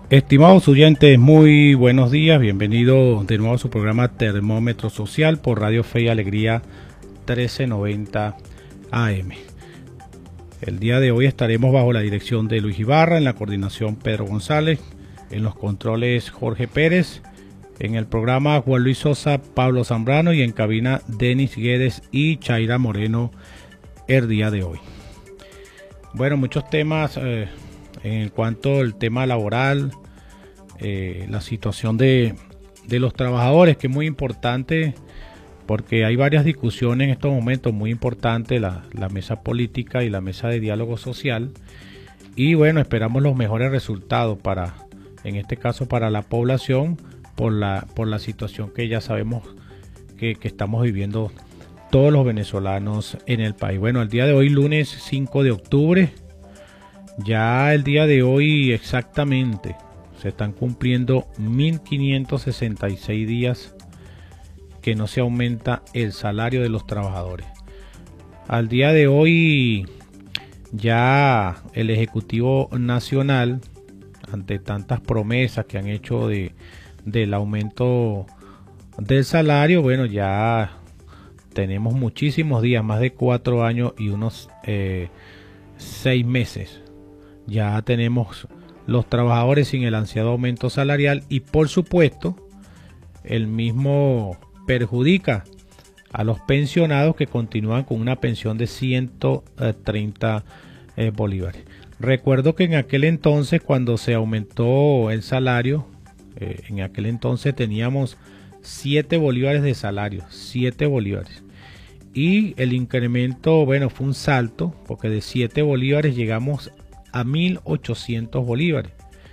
Estimados oyentes, muy buenos días, bienvenido de nuevo a su programa Termómetro Social por Radio Fe y Alegría 1390 AM. El día de hoy estaremos bajo la dirección de Luis Ibarra, en la coordinación Pedro González, en los controles Jorge Pérez, en el programa Juan Luis Sosa, Pablo Zambrano y en cabina Denis Guedes y Chaira Moreno el día de hoy. Bueno, muchos temas en cuanto al tema laboral, la situación de los trabajadores, que es muy importante porque hay varias discusiones en estos momentos muy importantes, la mesa política y la mesa de diálogo social, y bueno, esperamos los mejores resultados para, en este caso, para la población por la situación que ya sabemos que estamos viviendo todos los venezolanos en el país. Bueno, el día de hoy, lunes 5 de octubre, ya el día de hoy exactamente se están cumpliendo 1566 días que no se aumenta el salario de los trabajadores. Al día de hoy ya el Ejecutivo Nacional, ante tantas promesas que han hecho del aumento del salario, bueno, ya tenemos muchísimos días, más de 4 años y unos 6 meses. Ya tenemos los trabajadores sin el ansiado aumento salarial y por supuesto el mismo perjudica a los pensionados que continúan con una pensión de 130 bolívares. Recuerdo que en aquel entonces, cuando se aumentó el salario, en aquel entonces teníamos 7 bolívares de salario, 7 bolívares. Y el incremento, bueno, fue un salto, porque de 7 bolívares llegamos a 1800 bolívares.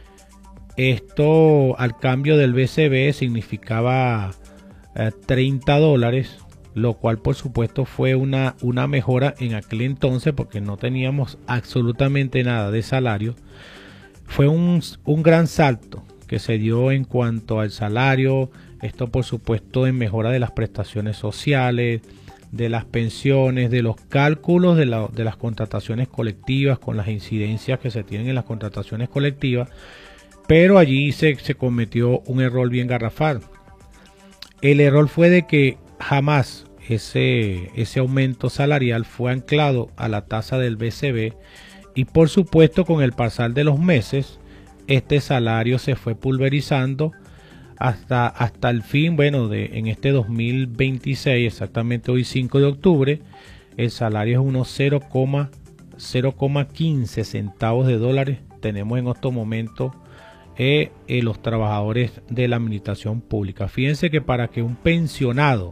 Esto al cambio del BCB significaba 30 dólares, lo cual por supuesto fue una mejora en aquel entonces porque no teníamos absolutamente nada de salario. Fue un gran salto que se dio en cuanto al salario, esto por supuesto en mejora de las prestaciones sociales, de las pensiones, de los cálculos de las contrataciones colectivas con las incidencias que se tienen en las contrataciones colectivas, pero allí se cometió un error bien garrafal. El error fue de que jamás ese aumento salarial fue anclado a la tasa del BCB y por supuesto con el pasar de los meses este salario se fue pulverizando hasta el fin, bueno, en este 2026, exactamente hoy 5 de octubre, el salario es unos 0,15 centavos de dólares. Tenemos en estos momentos los trabajadores de la administración pública. Fíjense que para que un pensionado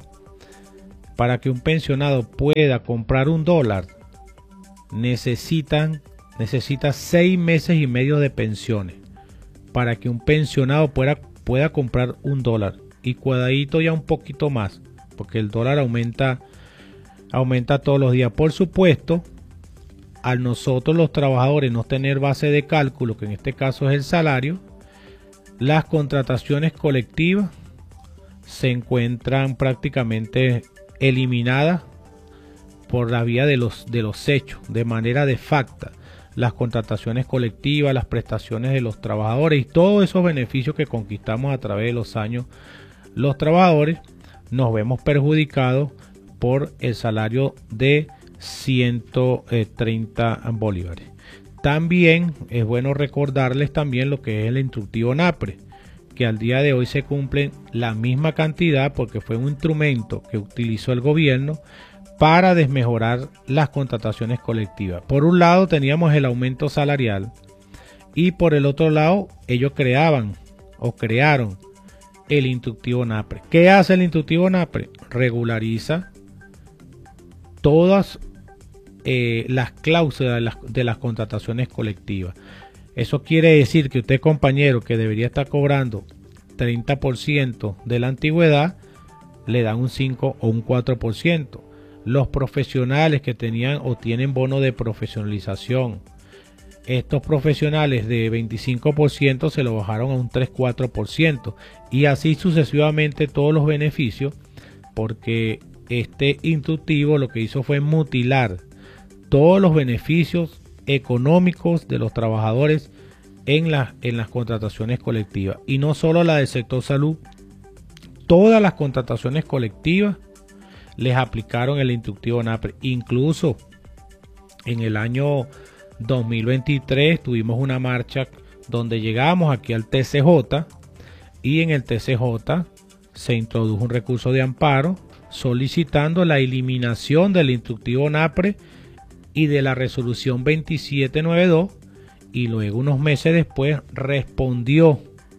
pueda comprar $1, necesita 6 meses y medio de pensiones para que un pensionado pueda comprar $1 y cuadradito ya un poquito más, porque el dólar aumenta todos los días. Por supuesto, al nosotros los trabajadores no tener base de cálculo, que en este caso es el salario, las contrataciones colectivas se encuentran prácticamente eliminadas por la vía de los hechos, de manera de facto. Las contrataciones colectivas, las prestaciones de los trabajadores y todos esos beneficios que conquistamos a través de los años, los trabajadores nos vemos perjudicados por el salario de 130 bolívares. También es bueno recordarles también lo que es el instructivo NAPRE, que al día de hoy se cumplen la misma cantidad porque fue un instrumento que utilizó el gobierno para desmejorar las contrataciones colectivas. Por un lado teníamos el aumento salarial y por el otro lado ellos crearon el instructivo NAPRE. ¿Qué hace el instructivo NAPRE? Regulariza todas las cláusulas de las contrataciones colectivas. Eso quiere decir que usted, compañero, que debería estar cobrando 30% de la antigüedad, le dan un 5 o un 4%. Los profesionales que tenían o tienen bono de profesionalización, estos profesionales de 25% se lo bajaron a un 3-4% y así sucesivamente todos los beneficios, porque este instructivo lo que hizo fue mutilar todos los beneficios económicos de los trabajadores en las contrataciones colectivas. Y no solo la del sector salud, todas las contrataciones colectivas les aplicaron el instructivo NAPRE. Incluso en el año 2023 tuvimos una marcha donde llegamos aquí al TCJ, y en el TCJ se introdujo un recurso de amparo solicitando la eliminación del instructivo NAPRE y de la resolución 2792, y luego unos meses después respondió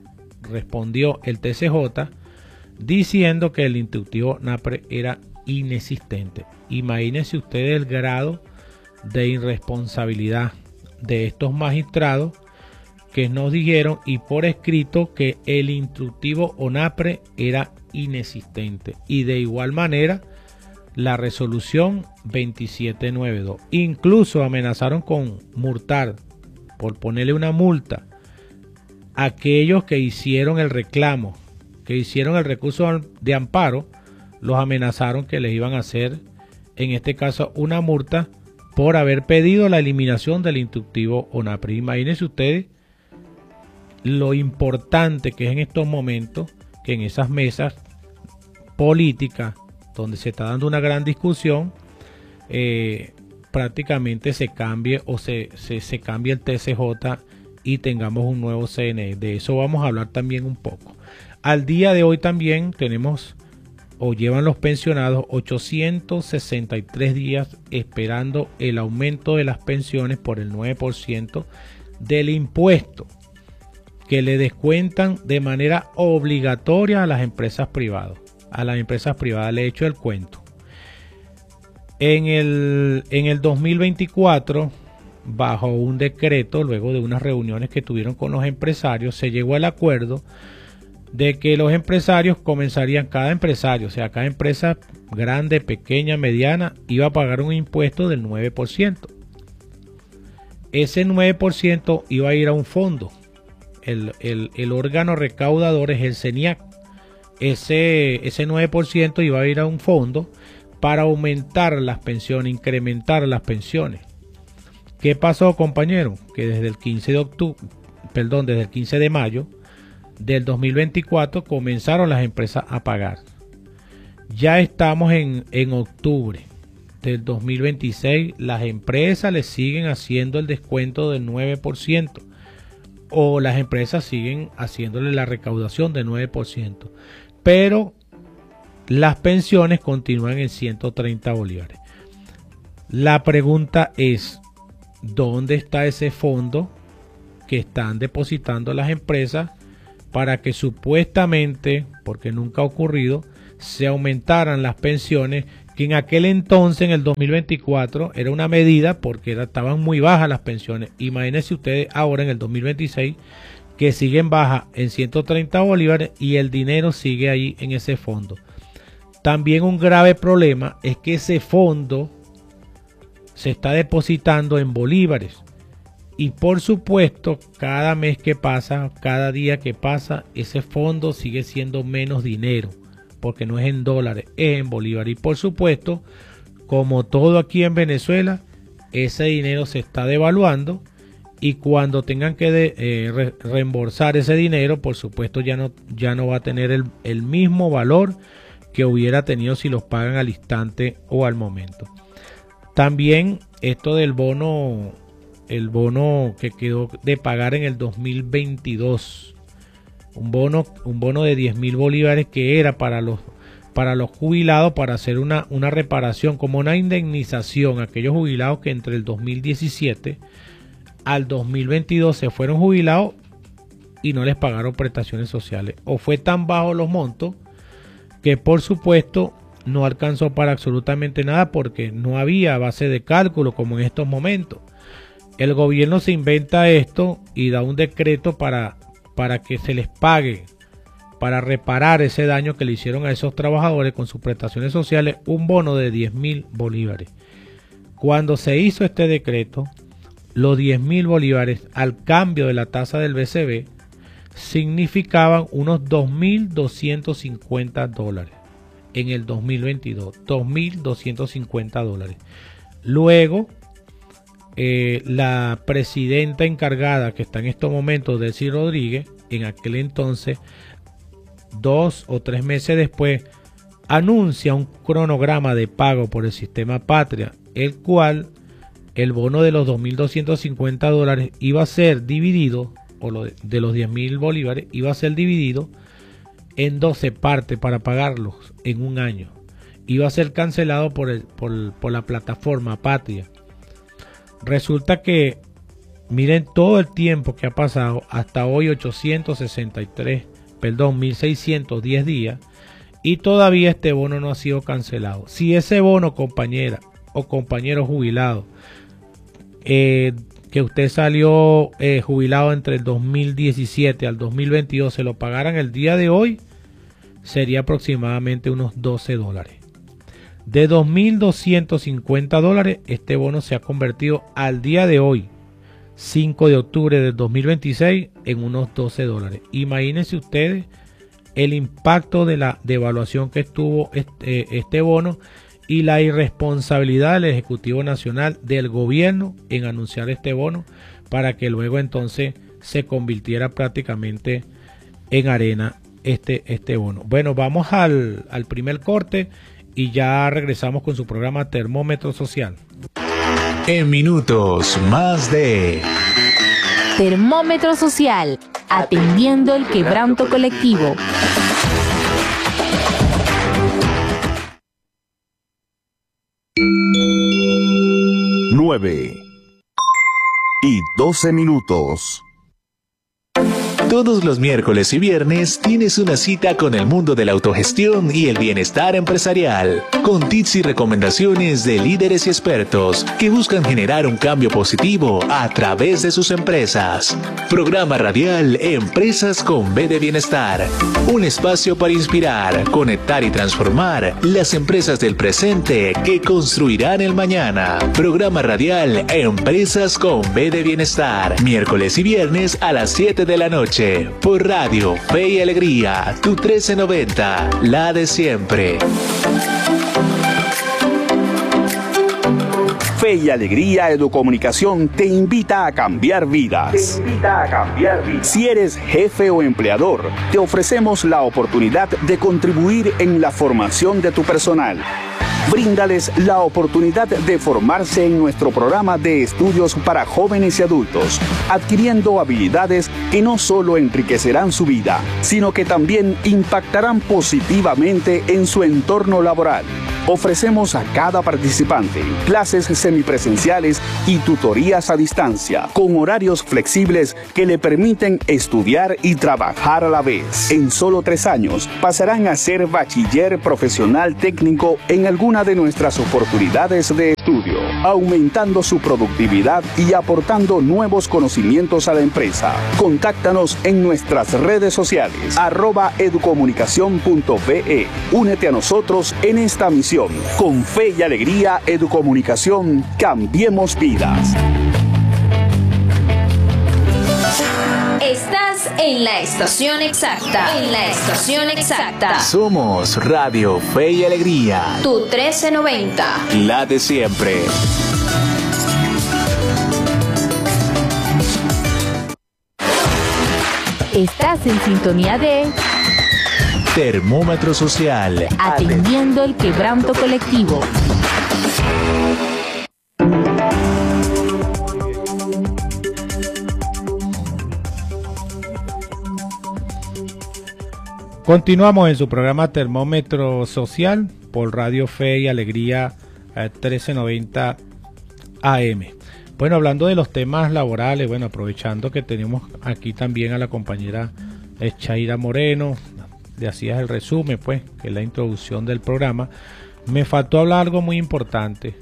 el TCJ diciendo que el instructivo NAPRE era inexistente. Imagínense ustedes el grado de irresponsabilidad de estos magistrados, que nos dijeron y por escrito que el instructivo ONAPRE era inexistente, y de igual manera la resolución 2792. Incluso amenazaron con multar, por ponerle una multa a aquellos que hicieron el reclamo, que hicieron el recurso de amparo. Los amenazaron que les iban a hacer, en este caso, una multa por haber pedido la eliminación del instructivo ONAPRE. Imagínense ustedes lo importante que es en estos momentos que en esas mesas políticas donde se está dando una gran discusión, prácticamente se cambie o se cambie el TCJ y tengamos un nuevo CNE. De eso vamos a hablar también un poco. Al día de hoy también tenemos, o llevan los pensionados, 863 días esperando el aumento de las pensiones por el 9% del impuesto que le descuentan de manera obligatoria a las empresas privadas. A las empresas privadas le he hecho el cuento. En el 2024, bajo un decreto, luego de unas reuniones que tuvieron con los empresarios, se llegó al acuerdo de que los empresarios comenzarían, cada empresario, o sea, cada empresa grande, pequeña, mediana, iba a pagar un impuesto del 9%. Ese 9% iba a ir a un fondo. El órgano recaudador es el CENIAC. Ese 9% iba a ir a un fondo para aumentar las pensiones, incrementar las pensiones. ¿Qué pasó, compañero? Que desde el 15 de mayo del 2024 comenzaron las empresas a pagar. Ya estamos en octubre del 2026. Las empresas le siguen haciendo el descuento del 9%. O las empresas siguen haciéndole la recaudación del 9%. Pero las pensiones continúan en 130 bolívares. La pregunta es, ¿dónde está ese fondo que están depositando las empresas para que supuestamente, porque nunca ha ocurrido, se aumentaran las pensiones, que en aquel entonces, en el 2024, era una medida porque estaban muy bajas las pensiones? Imagínense ustedes ahora en el 2026 que siguen bajas en 130 bolívares y el dinero sigue ahí en ese fondo. También un grave problema es que ese fondo se está depositando en bolívares. Y por supuesto, cada mes que pasa, cada día que pasa, ese fondo sigue siendo menos dinero, porque no es en dólares, es en bolívares. Y por supuesto, como todo aquí en Venezuela, ese dinero se está devaluando, y cuando tengan que reembolsar ese dinero, por supuesto ya no va a tener el mismo valor que hubiera tenido si los pagan al instante o al momento. También esto del bono, el bono que quedó de pagar en el 2022, un bono de 10.000 bolívares que era para los jubilados, para hacer una reparación, como una indemnización a aquellos jubilados que entre el 2017 al 2022 se fueron jubilados y no les pagaron prestaciones sociales, o fue tan bajo los montos que por supuesto no alcanzó para absolutamente nada, porque no había base de cálculo como en estos momentos. El gobierno se inventa esto y da un decreto para que se les pague, para reparar ese daño que le hicieron a esos trabajadores con sus prestaciones sociales, un bono de 10.000 bolívares. Cuando se hizo este decreto, los 10.000 bolívares al cambio de la tasa del BCB significaban unos 2.250 dólares en el 2022, 2.250 dólares. Luego la presidenta encargada, que está en estos momentos, Delcy Rodríguez, en aquel entonces, 2 o 3 meses después, anuncia un cronograma de pago por el sistema Patria, el cual el bono de los $2.250 iba a ser dividido, o de los 10.000 bolívares, iba a ser dividido en 12 partes para pagarlos en un año. Iba a ser cancelado por la plataforma Patria. Resulta que, miren todo el tiempo que ha pasado, hasta hoy 1.610 días, y todavía este bono no ha sido cancelado. Si ese bono, compañera o compañero jubilado, que usted salió jubilado entre el 2017 al 2022, se lo pagaran el día de hoy, sería aproximadamente unos $12. De $2.250, este bono se ha convertido al día de hoy, 5 de octubre del 2026, en unos $12. Imagínense ustedes el impacto de la devaluación que estuvo este bono y la irresponsabilidad del Ejecutivo Nacional, del gobierno, en anunciar este bono para que luego entonces se convirtiera prácticamente en arena este bono. Bueno, vamos al primer corte y ya regresamos con su programa Termómetro Social. En minutos, más de Termómetro Social, atendiendo el quebranto colectivo. 9:12. Todos los miércoles y viernes tienes una cita con el mundo de la autogestión y el bienestar empresarial, con tips y recomendaciones de líderes y expertos que buscan generar un cambio positivo a través de sus empresas. Programa radial Empresas con B de Bienestar, un espacio para inspirar, conectar y transformar las empresas del presente que construirán el mañana. Programa radial Empresas con B de Bienestar, miércoles y viernes a las 7 de la noche. Por Radio Fe y Alegría, tu 1390, la de siempre. Fe y Alegría Educomunicación te invita a cambiar vidas. Si eres jefe o empleador, te ofrecemos la oportunidad de contribuir en la formación de tu personal. Bríndales la oportunidad de formarse en nuestro programa de estudios para jóvenes y adultos, adquiriendo habilidades que no solo enriquecerán su vida, sino que también impactarán positivamente en su entorno laboral. Ofrecemos a cada participante clases semipresenciales y tutorías a distancia, con horarios flexibles que le permiten estudiar y trabajar a la vez. En solo 3 años pasarán a ser bachiller profesional técnico en alguna de nuestras oportunidades de estudio, aumentando su productividad y aportando nuevos conocimientos a la empresa. Contáctanos en nuestras redes sociales, @educomunicacion.be. Únete a nosotros en esta misión. Con Fe y Alegría Educomunicación, cambiemos vidas. Estás en la estación exacta. En la estación exacta. Somos Radio Fe y Alegría, Tu 1390. la de siempre. Estás en sintonía de Termómetro Social, Atendiendo el quebranto colectivo. Continuamos en su programa Termómetro Social por Radio Fe y Alegría 1390 AM. Bueno, hablando de los temas laborales, bueno, aprovechando que tenemos aquí también a la compañera Chaira Moreno, le hacías el resumen, pues, que es la introducción del programa. Me faltó hablar algo muy importante.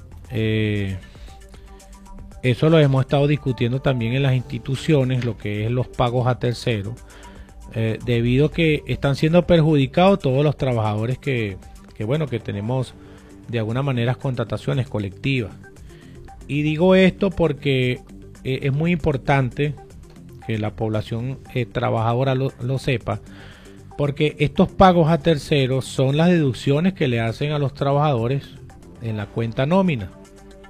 Eso lo hemos estado discutiendo también en las instituciones, lo que es los pagos a terceros, debido a que están siendo perjudicados todos los trabajadores que tenemos de alguna manera contrataciones colectivas. Y digo esto porque es muy importante que la población trabajadora lo sepa, porque estos pagos a terceros son las deducciones que le hacen a los trabajadores en la cuenta nómina.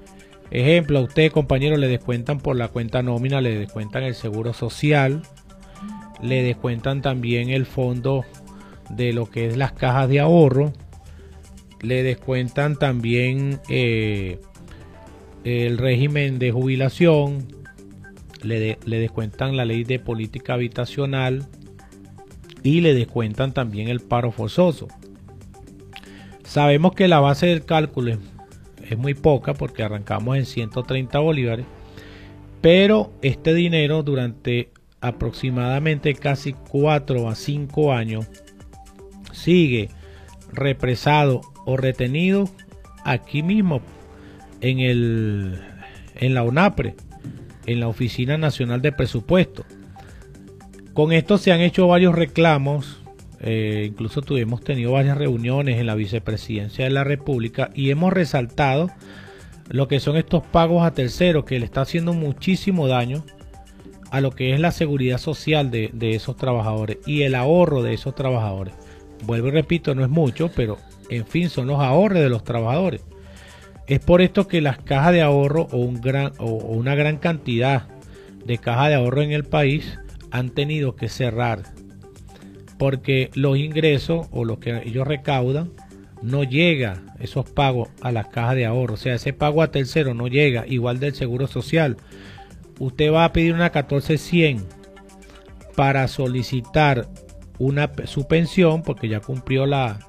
Ejemplo, a usted, compañero, le descuentan por la cuenta nómina, le descuentan el seguro social, le descuentan también el fondo de lo que es las cajas de ahorro, le descuentan también el régimen de jubilación, le descuentan la ley de política habitacional y le descuentan también el paro forzoso. Sabemos que la base del cálculo es muy poca porque arrancamos en 130 bolívares, pero este dinero durante aproximadamente casi 4 a 5 años sigue represado o retenido aquí mismo en la UNAPRE, en la Oficina Nacional de Presupuesto. Con esto se han hecho varios reclamos, incluso hemos tenido varias reuniones en la Vicepresidencia de la República y hemos resaltado lo que son estos pagos a terceros, que le está haciendo muchísimo daño a lo que es la seguridad social de esos trabajadores y el ahorro de esos trabajadores. Vuelvo y repito, no es mucho, pero en fin, son los ahorros de los trabajadores. Es por esto que las cajas de ahorro o una gran cantidad de cajas de ahorro en el país han tenido que cerrar, porque los ingresos o lo que ellos recaudan no llega, esos pagos a las cajas de ahorro. O sea, ese pago a tercero no llega, igual del seguro social. Usted va a pedir una 1400 para solicitar su pensión, porque ya cumplió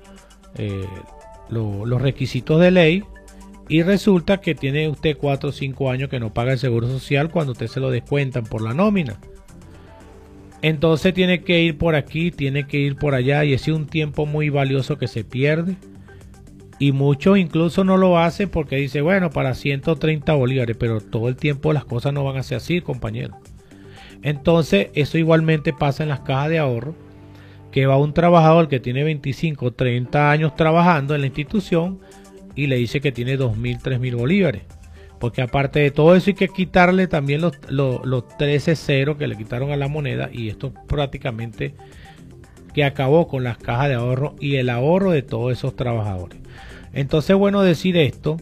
los requisitos de ley, y resulta que tiene usted 4 o 5 años que no paga el seguro social cuando usted se lo descuentan por la nómina. Entonces tiene que ir por aquí, tiene que ir por allá, y ese es un tiempo muy valioso que se pierde. Y muchos incluso no lo hacen porque dice, bueno, para 130 bolívares, pero todo el tiempo las cosas no van a ser así, compañero. Entonces eso igualmente pasa en las cajas de ahorro, que va un trabajador que tiene 25 o 30 años trabajando en la institución y le dice que tiene 2.000, 3.000 bolívares. Porque aparte de todo eso hay que quitarle también los 13 ceros que le quitaron a la moneda, y esto prácticamente que acabó con las cajas de ahorro y el ahorro de todos esos trabajadores. Entonces es bueno decir esto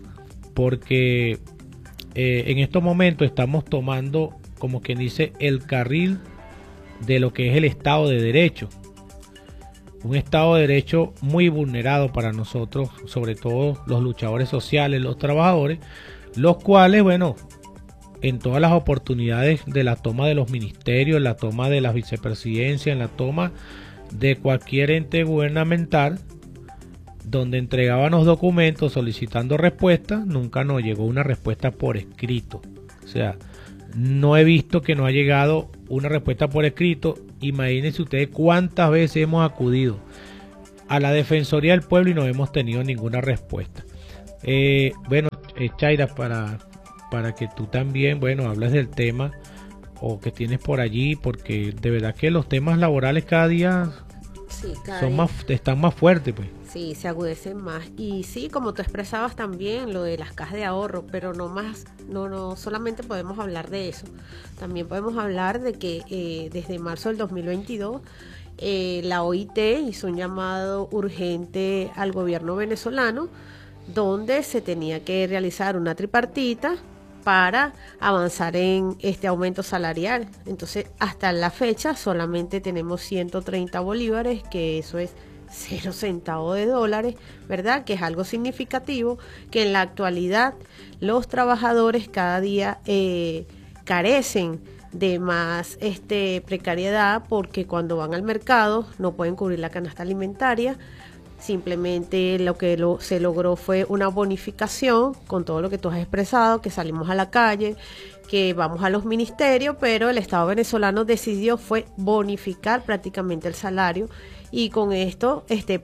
porque en estos momentos estamos tomando, como quien dice, el carril de lo que es el Estado de Derecho. Un Estado de Derecho muy vulnerado para nosotros, sobre todo los luchadores sociales, los trabajadores, los cuales, bueno, en todas las oportunidades de la toma de los ministerios, en la toma de las vicepresidencias, en la toma de cualquier ente gubernamental, donde entregaban los documentos solicitando respuestas, nunca nos llegó una respuesta por escrito. O sea, no he visto que nos ha llegado una respuesta por escrito. Imagínense ustedes cuántas veces hemos acudido a la Defensoría del Pueblo y no hemos tenido ninguna respuesta. Bueno, Chaira, para que tú también, bueno, hables del tema o que tienes por allí, porque de verdad que los temas laborales cada día están más fuertes, pues. Sí, se agudecen más. Y sí, como tú expresabas también, lo de las cajas de ahorro, pero no solamente podemos hablar de eso. También podemos hablar de que desde marzo del 2022 la OIT hizo un llamado urgente al gobierno venezolano, donde se tenía que realizar una tripartita para avanzar en este aumento salarial. Entonces, hasta la fecha solamente tenemos 130 bolívares, que eso es 0 centavos de dólares, ¿verdad? Que es algo significativo, que en la actualidad los trabajadores cada día carecen de más precariedad, porque cuando van al mercado no pueden cubrir la canasta alimentaria. Simplemente lo que se logró fue una bonificación con todo lo que tú has expresado, que salimos a la calle, que vamos a los ministerios, pero el Estado venezolano decidió fue bonificar prácticamente el salario, y con esto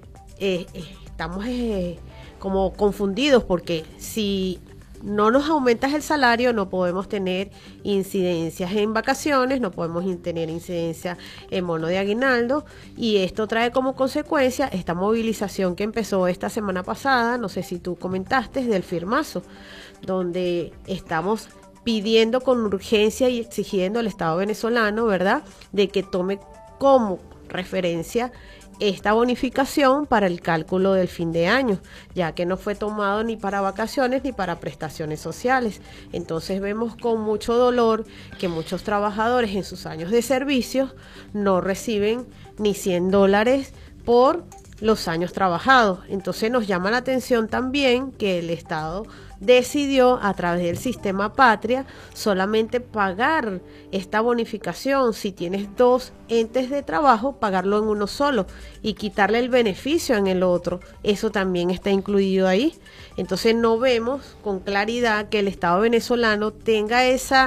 estamos como confundidos, porque si no nos aumentas el salario, no podemos tener incidencias en vacaciones, no podemos tener incidencia en bono de aguinaldo, y esto trae como consecuencia esta movilización que empezó esta semana pasada, no sé si tú comentaste, del firmazo, donde estamos pidiendo con urgencia y exigiendo al Estado venezolano, ¿verdad?, de que tome como referencia esta bonificación para el cálculo del fin de año, ya que no fue tomado ni para vacaciones ni para prestaciones sociales. Entonces vemos con mucho dolor que muchos trabajadores en sus años de servicio no reciben ni $100 por los años trabajados. Entonces nos llama la atención también que el Estado decidió a través del sistema Patria solamente pagar esta bonificación si tienes 2 entes de trabajo, pagarlo en uno solo y quitarle el beneficio en el otro. Eso también está incluido ahí. Entonces no vemos con claridad que el Estado venezolano tenga esa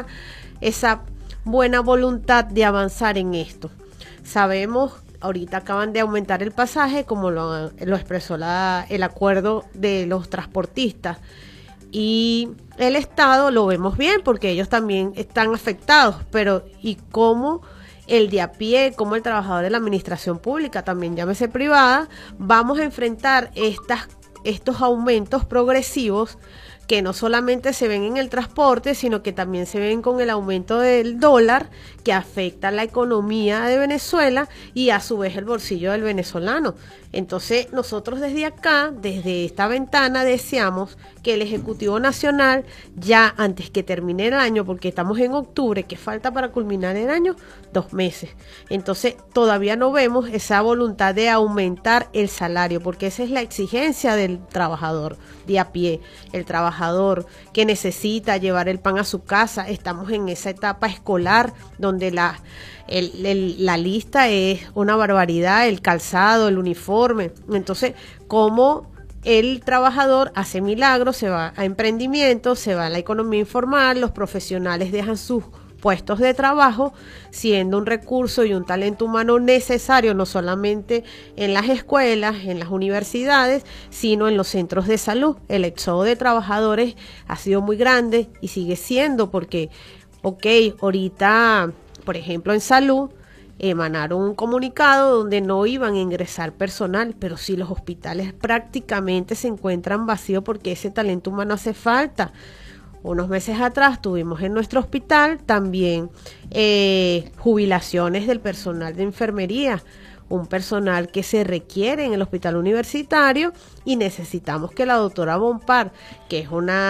buena voluntad de avanzar en esto. Sabemos, ahorita acaban de aumentar el pasaje, como lo expresó el acuerdo de los transportistas. Y el Estado lo vemos bien porque ellos también están afectados, pero ¿y cómo el de a pie, cómo el trabajador de la administración pública, también llámese privada, vamos a enfrentar estos aumentos progresivos que no solamente se ven en el transporte, sino que también se ven con el aumento del dólar, que afecta la economía de Venezuela y a su vez el bolsillo del venezolano? Entonces nosotros desde acá, desde esta ventana, deseamos que el Ejecutivo Nacional, ya antes que termine el año, porque estamos en octubre, que falta para culminar el año, 2 meses. Entonces todavía no vemos esa voluntad de aumentar el salario, porque esa es la exigencia del trabajador de a pie, el trabajador que necesita llevar el pan a su casa. Estamos en esa etapa escolar donde la lista es una barbaridad, el calzado, el uniforme. Entonces, ¿cómo el trabajador hace milagros? Se va a emprendimientos, se va a la economía informal, los profesionales dejan sus puestos de trabajo, siendo un recurso y un talento humano necesario no solamente en las escuelas, en las universidades, sino en los centros de salud. El éxodo de trabajadores ha sido muy grande y sigue siendo porque, ahorita, por ejemplo, en salud, emanaron un comunicado donde no iban a ingresar personal, pero sí los hospitales prácticamente se encuentran vacíos porque ese talento humano hace falta. Unos meses atrás tuvimos en nuestro hospital también jubilaciones del personal de enfermería, un personal que se requiere en el hospital universitario, y necesitamos que la doctora Bompar, que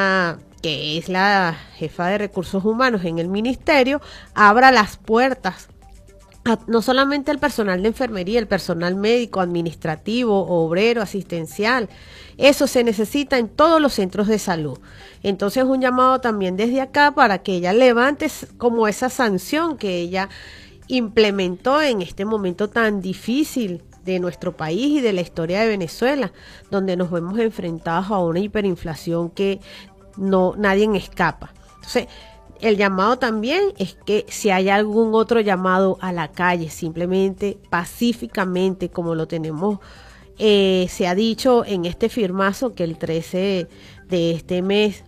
es la jefa de recursos humanos en el ministerio, abra las puertas no solamente el personal de enfermería, el personal médico, administrativo, obrero, asistencial. Eso se necesita en todos los centros de salud. Entonces, un llamado también desde acá para que ella levante como esa sanción que ella implementó en este momento tan difícil de nuestro país y de la historia de Venezuela, donde nos vemos enfrentados a una hiperinflación que nadie escapa. Entonces, el llamado también es que si hay algún otro llamado a la calle, simplemente pacíficamente, como lo tenemos, se ha dicho en este firmazo, que el 13 de este mes